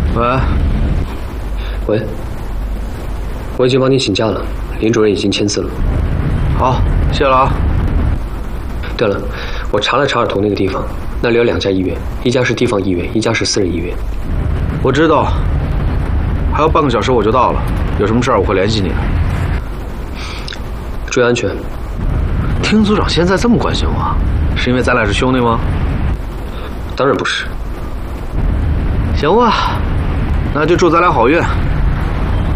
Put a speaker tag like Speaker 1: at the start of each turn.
Speaker 1: 喂，
Speaker 2: 喂，我已经帮你请假了，林主任已经签字了。
Speaker 1: 好，谢了啊。
Speaker 2: 对了，我查了查尔图那个地方，那里有2家医院，一家是地方医院，一家是私人医院。
Speaker 1: 我知道，还有半个小时我就到了，有什么事儿我会联系你的。
Speaker 2: 注意安全。
Speaker 1: 听组长现在这么关心我，是因为咱俩是兄弟吗？
Speaker 2: 当然不是。
Speaker 1: 行吧，那就祝咱俩好运。